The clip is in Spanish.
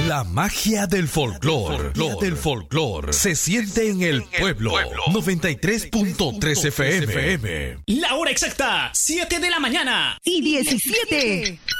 La magia del folclore se siente en el pueblo. 93.3 FM. La hora exacta, 7 de la mañana y 17.